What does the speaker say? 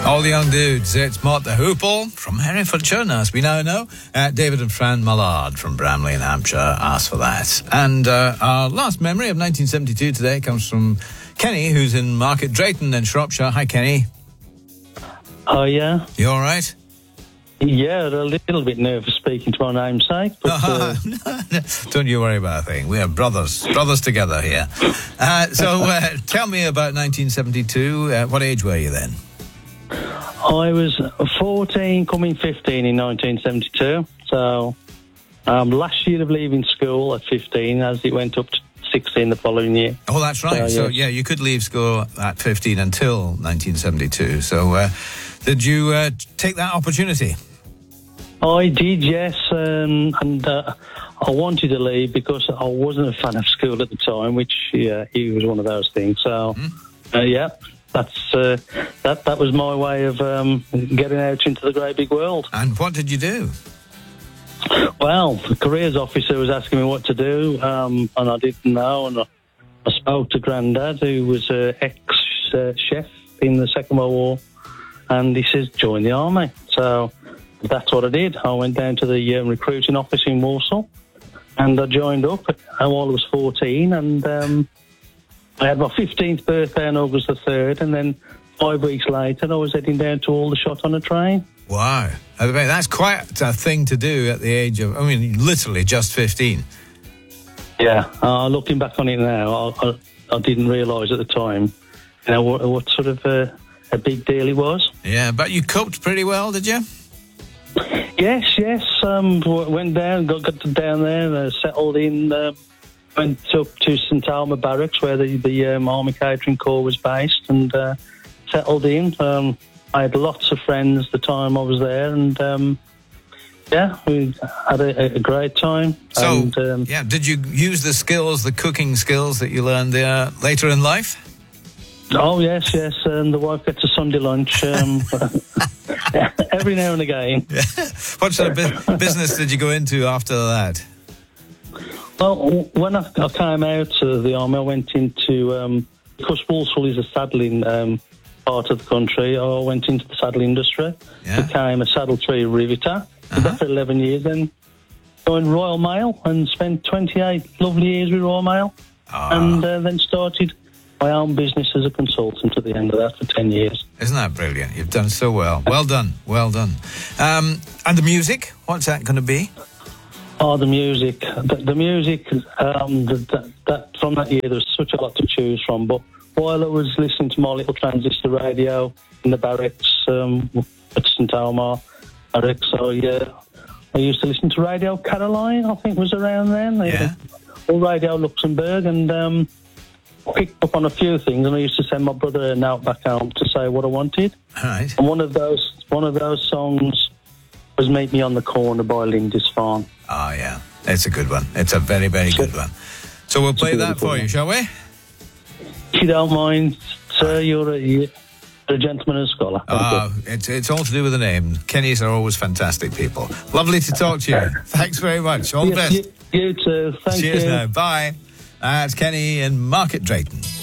All the young dudes, it's Mott the Hoople from Herefordshire, as we now know. David and Fran Mallard from Bramley in Hampshire asked for that. And our last memory of 1972 today comes from Kenny, who's in Market Drayton in Shropshire. Hi, Kenny. Oh, yeah? You all right? Yeah, a little bit nervous speaking to my namesake. But, don't you worry about a thing. We are brothers together here. So tell me about 1972. What age were you then? I was 14, coming 15 in 1972. So last year of leaving school at 15, as it went up to 16 the following year. Oh, that's right. So, yeah, you could leave school at 15 until 1972. So did you take that opportunity? I did, yes. And I wanted to leave because I wasn't a fan of school at the time, which, it was one of those things. So, yeah. That was my way of getting out into the great big world. And what did you do? Well, the careers officer was asking me what to do, and I didn't know. And I spoke to Grandad, who was an ex-chef in the Second World War, and he says, join the army. So that's what I did. I went down to the recruiting office in Walsall, and I joined up while I was 14, and I had my 15th birthday on August the 3rd, and then 5 weeks later I was heading down to Aldershot on a train. Wow. That's quite a thing to do at the age of, literally just 15. Yeah. Looking back on it now, I didn't realise at the time, what sort of a big deal it was. Yeah, but you coped pretty well, did you? Yes. Went down, got down there, settled in... went up to St Alma Barracks, where the Army Catering Corps was based, and settled in. I had lots of friends the time I was there, and we had a great time. So, did you use the cooking skills that you learned there later in life? Oh, yes, and the wife gets a Sunday lunch every now and again. What sort of business did you go into after that? Well, when I came out of the army, I went into, because Walsall is a saddling part of the country, I went into the saddle industry, became a saddle tree riveter, did that for 11 years, then joined Royal Mail and spent 28 lovely years with Royal Mail, and then started my own business as a consultant at the end of that for 10 years. Isn't that brilliant? You've done so well. Well done. And the music, what's that going to be? Oh, the music. The music, that from that year, there's such a lot to choose from. But while I was listening to my little transistor radio in the barracks at St Alma Barracks, I used to listen to Radio Caroline, I think was around then. Yeah. Or Radio Luxembourg, and picked up on a few things, and I used to send my brother a note back home to say what I wanted. All right. And one of those songs was Meet Me on the Corner by Lindisfarne. Oh, yeah. It's a good one. It's a very, very good one. So we'll play that for you, shall we? If you don't mind, sir, you're a gentleman and a scholar. It's all to do with the name. Kennys are always fantastic people. Lovely to talk to you. Thanks very much. All the best. You too. Thank you. Cheers now. Bye. It's Kenny in Market Drayton.